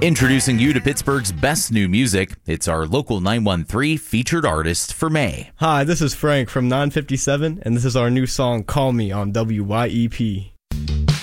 Introducing you to Pittsburgh's best new music. It's our local 913 featured artist for May. Hi, this is Frank from 957, and this is our new song, Call Me, on WYEP.